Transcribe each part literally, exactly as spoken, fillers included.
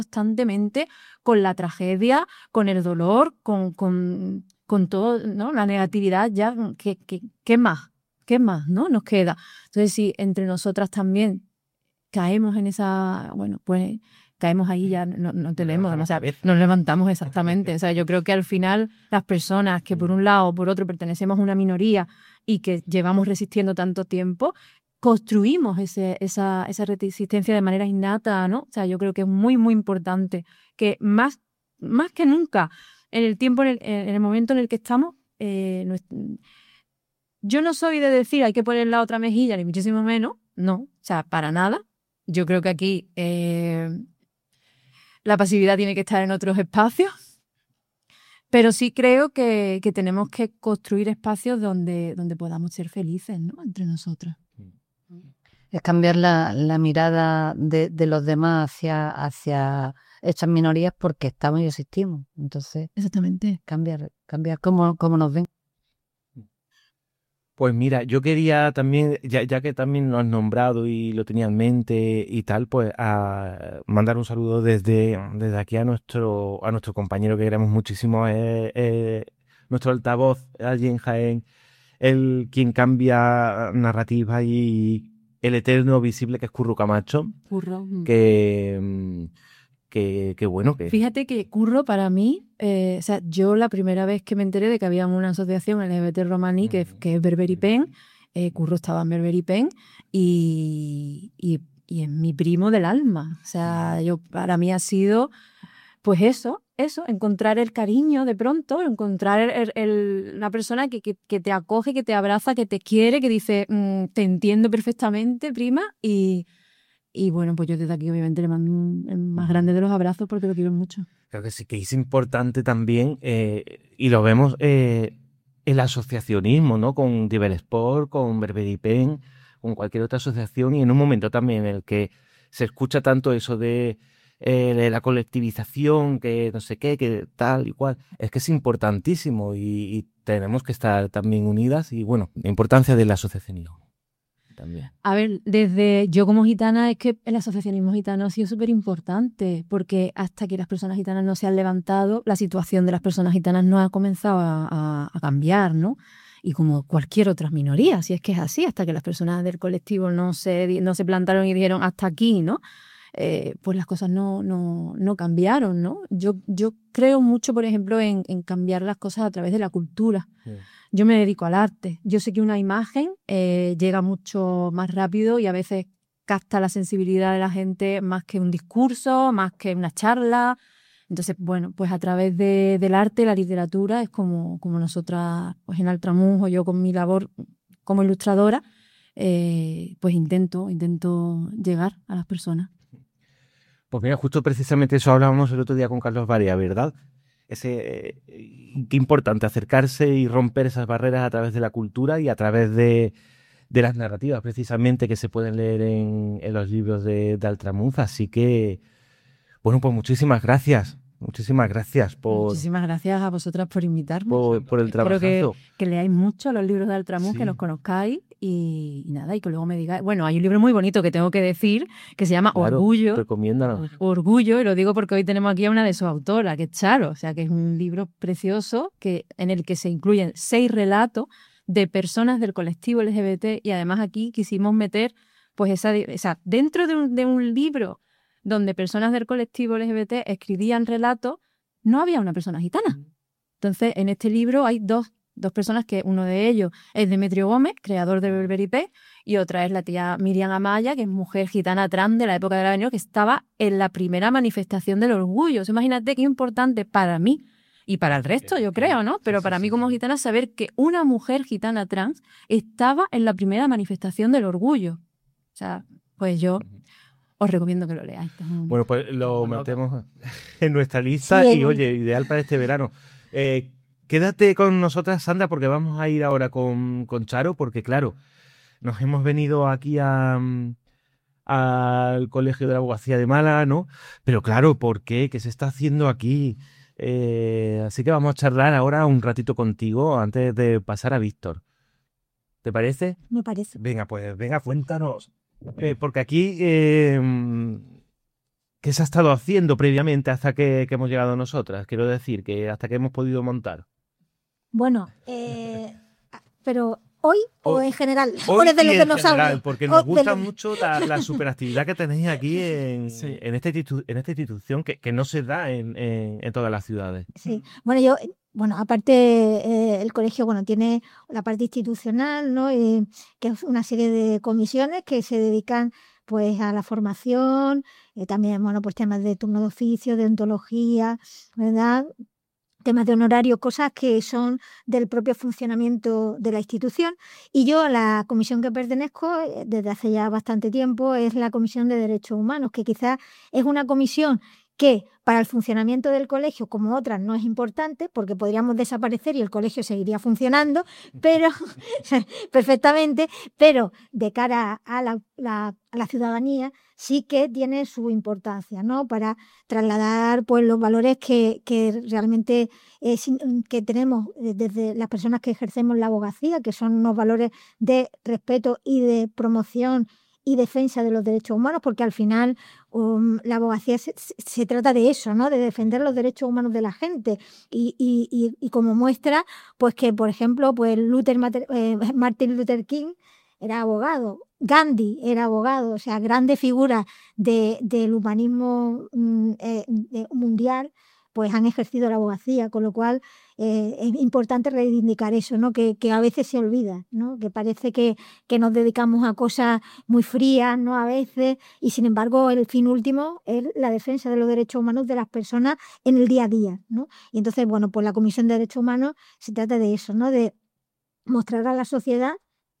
constantemente con la tragedia, con el dolor, con, con, con todo, ¿no? La negatividad ya, ¿qué, qué, qué más? ¿Qué más, no? Nos queda. Entonces, si entre nosotras también caemos en esa, bueno, pues caemos ahí, ya no, no tenemos, o sea, nos levantamos exactamente. O sea, yo creo que al final las personas que por un lado o por otro pertenecemos a una minoría y que llevamos resistiendo tanto tiempo, construimos ese, esa, esa resistencia de manera innata, ¿no? O sea, yo creo que es muy, muy importante que más, más que nunca, en el tiempo, en el, en el momento en el que estamos, eh, nuestro, yo no soy de decir hay que poner la otra mejilla, ni muchísimo menos, no, o sea, para nada. Yo creo que aquí eh, la pasividad tiene que estar en otros espacios, pero sí creo que, que tenemos que construir espacios donde, donde podamos ser felices, ¿no? Entre nosotros. Es cambiar la, la mirada de, de los demás hacia, hacia estas minorías porque estamos y existimos. Entonces, exactamente, cambiar, cambiar cómo, cómo nos ven. Pues mira, yo quería también, ya, ya que también lo has nombrado y lo tenía en mente y tal, pues a mandar un saludo desde, desde aquí a nuestro, a nuestro compañero que queremos muchísimo, eh, eh, nuestro altavoz allí en Jaén, el quien cambia narrativa y el eterno visible que es Curro Camacho, Curro. que, que, que bueno que... Fíjate que Curro para mí, eh, o sea, yo la primera vez que me enteré de que había una asociación L G B T romaní, que, que es Berberi Pen, eh, Curro estaba en Berberi Pen y, y, y es mi primo del alma. O sea, yo, para mí ha sido, pues eso, eso, encontrar el cariño de pronto, encontrar el, el, una persona que, que, que te acoge, que te abraza, que te quiere, que dice, mmm, te entiendo perfectamente, prima, y... Y bueno, pues yo desde aquí obviamente le mando el más grande de los abrazos porque lo quiero mucho. Creo que sí que es importante también, eh, y lo vemos, eh, el asociacionismo, ¿no? Con Diversport, con Berberi Pen, con cualquier otra asociación, y en un momento también en el que se escucha tanto eso de, eh, de la colectivización, que no sé qué, que tal y cual, es que es importantísimo y, y tenemos que estar también unidas y bueno, la importancia del asociacionismo. También. A ver, desde yo como gitana es que el asociacionismo gitano ha sido súper importante porque hasta que las personas gitanas no se han levantado, la situación de las personas gitanas no ha comenzado a, a, a cambiar, ¿no? Y como cualquier otra minoría, si es que es así, hasta que las personas del colectivo no se, no se plantaron y dijeron hasta aquí, ¿no? Eh, pues las cosas no, no, no cambiaron, ¿no? Yo, yo creo mucho, por ejemplo, en, en cambiar las cosas a través de la cultura. Sí. Yo me dedico al arte. Yo sé que una imagen eh, llega mucho más rápido y a veces capta la sensibilidad de la gente más que un discurso, más que una charla. Entonces, bueno, pues a través de, del arte, la literatura, es como, como nosotras, pues en Altramuz o yo con mi labor como ilustradora, eh, pues intento, intento llegar a las personas. Pues mira, justo precisamente eso hablábamos el otro día con Carlos Varia, ¿verdad? Ese, eh, qué importante acercarse y romper esas barreras a través de la cultura y a través de, de las narrativas, precisamente, que se pueden leer en, en los libros de, de Altramuz. Así que, bueno, pues muchísimas gracias. Muchísimas gracias por... Muchísimas gracias a vosotras por invitarme. Por, por el trabajo. Espero que, que leáis mucho los libros de Altramuz, sí. Que los conozcáis y, y nada, y que luego me digáis... Bueno, hay un libro muy bonito que tengo que decir que se llama claro, Orgullo. Recomiéndanos. Orgullo, y lo digo porque hoy tenemos aquí a una de sus autoras, que es Charo. O sea, que es un libro precioso que, en el que se incluyen seis relatos de personas del colectivo L G B T y además aquí quisimos meter pues esa... O sea, dentro de un, de un libro donde personas del colectivo L G B T escribían relatos, no había una persona gitana. Entonces, en este libro hay dos, dos personas que uno de ellos es Demetrio Gómez, creador de Berberi Pen, y otra es la tía Miriam Amaya, que es mujer gitana trans de la época del avenida, que estaba en la primera manifestación del orgullo. O sea, imagínate qué importante para mí y para el resto, yo creo, ¿no? Pero para mí como gitana saber que una mujer gitana trans estaba en la primera manifestación del orgullo. O sea, pues yo... os recomiendo que lo leáis. Bueno, pues lo metemos en nuestra lista sí. Y, oye, ideal para este verano. Eh, quédate con nosotras, Sandra, porque vamos a ir ahora con, con Charo, porque, claro, nos hemos venido aquí a, al Colegio de la Abogacía de Málaga, ¿no? Pero, claro, ¿por qué? ¿Qué se está haciendo aquí? Eh, así que vamos a charlar ahora un ratito contigo antes de pasar a Víctor. ¿Te parece? Me parece. Venga, pues, venga, cuéntanos. Eh, porque aquí eh, ¿qué se ha estado haciendo previamente hasta que, que hemos llegado nosotras? Quiero decir, que hasta que hemos podido montar. Bueno, eh, pero hoy o, o en general, hoy o desde los dinosaurios. General, porque nos o gusta los... mucho la, la superactividad que tenéis aquí en, sí. en, esta, institu en esta institución que, que no se da en, en, en todas las ciudades. Sí, bueno, yo, bueno, aparte eh, el colegio, bueno, tiene la parte institucional, ¿no? Eh, que es una serie de comisiones que se dedican pues a la formación, eh, también, bueno, pues temas de turno de oficio, de ontología, ¿verdad? Temas de honorario, cosas que son del propio funcionamiento de la institución. Y yo, a la comisión que pertenezco, desde hace ya bastante tiempo, es la Comisión de Derechos Humanos, que quizás es una comisión que para el funcionamiento del colegio, como otras, no es importante, porque podríamos desaparecer y el colegio seguiría funcionando, pero perfectamente, pero de cara a la, la, a la ciudadanía sí que tiene su importancia, ¿no? Para trasladar pues los valores que, que realmente eh, que tenemos desde las personas que ejercemos la abogacía, que son unos valores de respeto y de promoción y defensa de los derechos humanos, porque al final um, la abogacía se, se trata de eso, ¿no? De defender los derechos humanos de la gente y, y, y, y como muestra, pues que, por ejemplo, pues Luther, eh, Martin Luther King era abogado, Gandhi era abogado, o sea, grandes figuras de, del humanismo mm, eh, de, mundial, pues han ejercido la abogacía, con lo cual eh, es importante reivindicar eso, ¿no? Que, que a veces se olvida, ¿no? Que parece que, que nos dedicamos a cosas muy frías, ¿no? A veces, y sin embargo el fin último es la defensa de los derechos humanos de las personas en el día a día, ¿no? Y entonces, bueno, pues la Comisión de Derechos Humanos se trata de eso, ¿no? De mostrar a la sociedad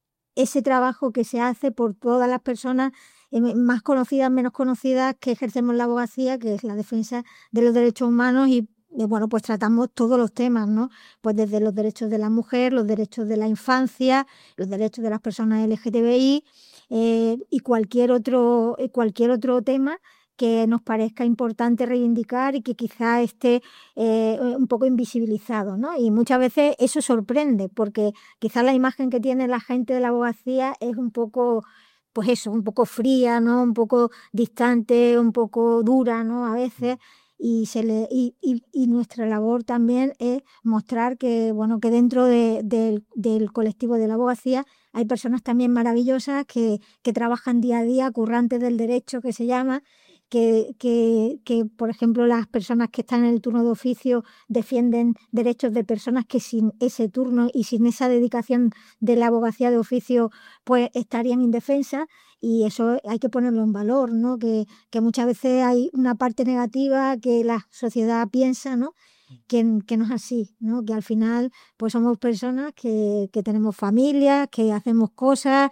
ese trabajo que se hace por todas las personas más conocidas, menos conocidas, que ejercemos la abogacía, que es la defensa de los derechos humanos y, bueno, pues tratamos todos los temas, ¿no? Pues desde los derechos de la mujer, los derechos de la infancia, los derechos de las personas L G T B I eh, y cualquier otro, cualquier otro tema que nos parezca importante reivindicar y que quizá esté eh, un poco invisibilizado, ¿no? Y muchas veces eso sorprende, porque quizá la imagen que tiene la gente de la abogacía es un poco, pues eso, un poco fría, ¿no? Un poco distante, un poco dura, ¿no? A veces. Y, se le, y, y, y nuestra labor también es mostrar que, bueno, que dentro de, de, del colectivo de la abogacía hay personas también maravillosas que, que trabajan día a día, currantes del derecho, que se llama, Que, que, que, por ejemplo, las personas que están en el turno de oficio defienden derechos de personas que sin ese turno y sin esa dedicación de la abogacía de oficio, pues estarían indefensas, y eso hay que ponerlo en valor, ¿no? Que, que muchas veces hay una parte negativa que la sociedad piensa, ¿no? Que, que no es así, ¿no? Que al final pues somos personas que, que tenemos familias, que hacemos cosas,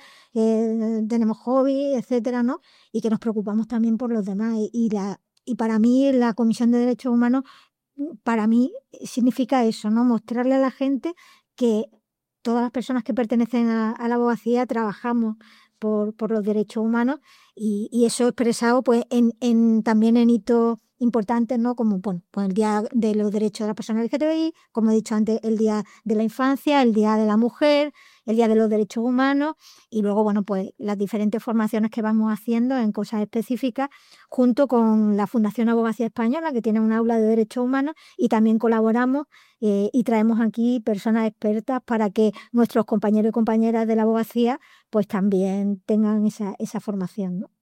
que tenemos hobbies, etcétera, ¿no? Y que nos preocupamos también por los demás. Y, y, la, y para mí la Comisión de Derechos Humanos, para mí significa eso, ¿no? Mostrarle a la gente que todas las personas que pertenecen a, a la abogacía trabajamos por, por los derechos humanos y, y eso expresado pues en, en, también en hitos importantes, ¿no? Como bueno, pues el Día de los Derechos de las Personas L G T B I, como he dicho antes, el Día de la Infancia, el Día de la Mujer, el Día de los Derechos Humanos y luego, bueno, pues las diferentes formaciones que vamos haciendo en cosas específicas junto con la Fundación Abogacía Española, que tiene un aula de Derechos Humanos y también colaboramos eh, y traemos aquí personas expertas para que nuestros compañeros y compañeras de la abogacía pues también tengan esa, esa formación, ¿no?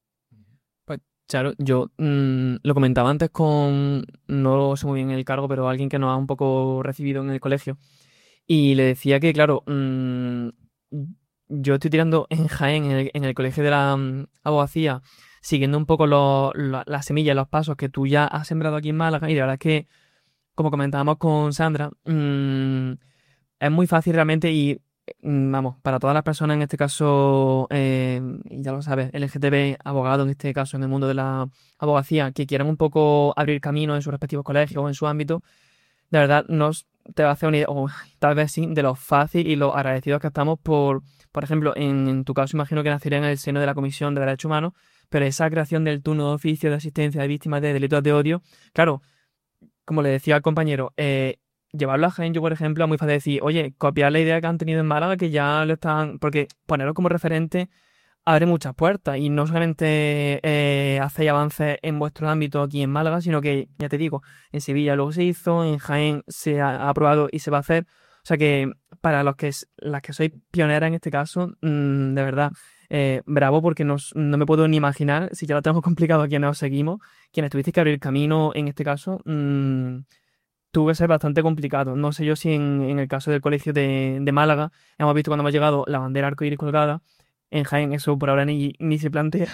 Claro, yo mmm, lo comentaba antes con, no sé muy bien el cargo, pero alguien que nos ha un poco recibido en el colegio. Y le decía que, claro, mmm, yo estoy tirando en Jaén, en el, en el colegio de la um, abogacía, siguiendo un poco lo, lo, las semillas, los pasos que tú ya has sembrado aquí en Málaga. Y la verdad es que, como comentábamos con Sandra, mmm, es muy fácil realmente y vamos, para todas las personas, en este caso, eh, ya lo sabes, L G T B, abogado en este caso en el mundo de la abogacía, que quieran un poco abrir camino en sus respectivos colegios o en su ámbito, de verdad nos te va a hacer una idea, o tal vez sí, de lo fácil y lo agradecidos que estamos por, por ejemplo, en, en tu caso imagino que nacería en el seno de la Comisión de Derechos Humanos, pero esa creación del turno de oficio de asistencia de víctimas de delitos de odio, claro, como le decía al compañero, eh, llevarlo a Jaén, yo por ejemplo, es muy fácil decir, oye, copiar la idea que han tenido en Málaga, que ya lo están, porque ponerlo como referente abre muchas puertas y no solamente eh, hacéis avances en vuestro ámbito aquí en Málaga, sino que, ya te digo, en Sevilla luego se hizo, en Jaén se ha, ha aprobado y se va a hacer. O sea que para los que las que sois pioneras en este caso, mmm, de verdad, eh, bravo, porque no, no me puedo ni imaginar, si ya lo tenemos complicado a quienes os seguimos, quienes tuvisteis que abrir camino en este caso, mmm, tuvo que ser bastante complicado. No sé yo si en, en el caso del colegio de, de Málaga hemos visto cuando hemos llegado la bandera arcoíris colgada. En Jaén eso por ahora ni, ni se plantea.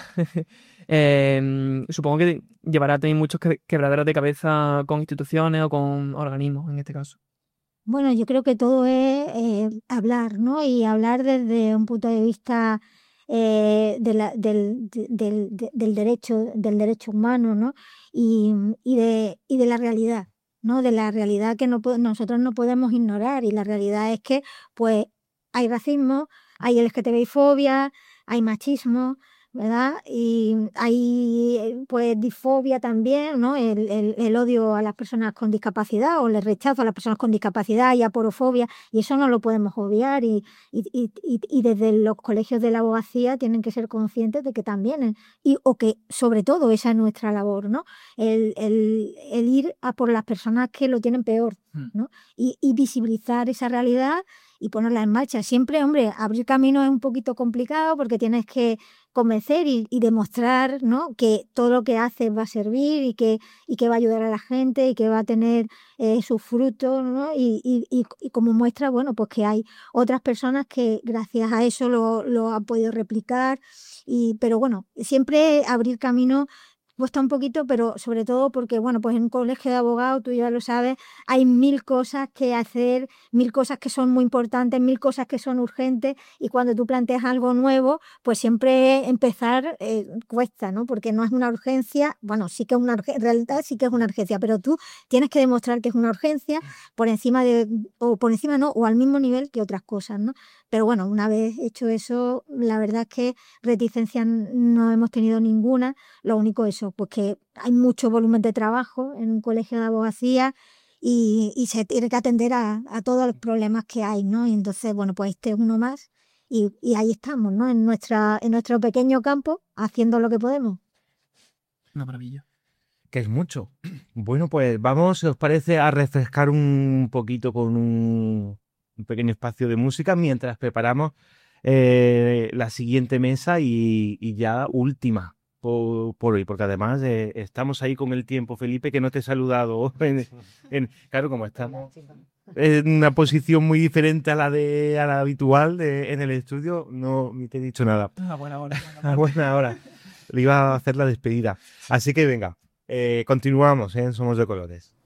eh, supongo que llevará también muchos que, quebraderos de cabeza con instituciones o con organismos en este caso. Bueno, yo creo que todo es eh, hablar, ¿no? Y hablar desde un punto de vista eh, de la- del, de- del, de- del derecho, del derecho humano, ¿no? Y, y de, y de la realidad, ¿no? De la realidad que no, po- nosotros no podemos ignorar. Y la realidad es que, pues, hay racismo, hay L G T B I fobia, hay machismo, ¿verdad? Y hay, eh, pues, disfobia también, ¿no? El, el- el odio a las personas con discapacidad o el rechazo a las personas con discapacidad y aporofobia, y eso no lo podemos obviar. Y, y, y, y- y desde los colegios de la abogacía tienen que ser conscientes de que también, eh, y, o que sobre todo esa es nuestra labor, ¿no? El, el- el ir a por las personas que lo tienen peor, ¿no? Y, y visibilizar esa realidad y ponerla en marcha. Siempre, hombre, abrir camino es un poquito complicado porque tienes que convencer y, y demostrar, ¿no? Que todo lo que haces va a servir y que, y que va a ayudar a la gente y que va a tener eh, sus frutos, ¿no? Y, y, y, y como muestra, bueno, pues que hay otras personas que gracias a eso lo, lo han podido replicar. Y, pero bueno, siempre abrir camino cuesta un poquito, pero sobre todo porque, bueno, pues en un colegio de abogados, tú ya lo sabes, hay mil cosas que hacer, mil cosas que son muy importantes, mil cosas que son urgentes, y cuando tú planteas algo nuevo, pues siempre empezar eh, cuesta, ¿no? Porque no es una urgencia, bueno, sí que es una urgencia, en realidad sí que es una urgencia, pero tú tienes que demostrar que es una urgencia por encima de, o por encima no, o al mismo nivel que otras cosas, ¿no? Pero bueno, una vez hecho eso, la verdad es que reticencias no hemos tenido ninguna. Lo único eso, pues que hay mucho volumen de trabajo en un colegio de abogacía y, y se tiene que atender a, a todos los problemas que hay, ¿no? Y entonces, bueno, pues este es uno más y, y ahí estamos, ¿no? En nuestra, en nuestro pequeño campo, haciendo lo que podemos. Una maravilla. Que es mucho. Bueno, pues vamos, si os parece, a refrescar un poquito con un, un pequeño espacio de música mientras preparamos eh, la siguiente mesa y, y ya última por, por hoy, porque además eh, estamos ahí con el tiempo, Felipe, que no te he saludado. En, en- claro, como estamos en una posición muy diferente a la de a la habitual de, en el estudio, no ni te he dicho nada. A buena hora. A buena hora. Le iba a hacer la despedida. Así que venga, eh, continuamos en Somos de Colores.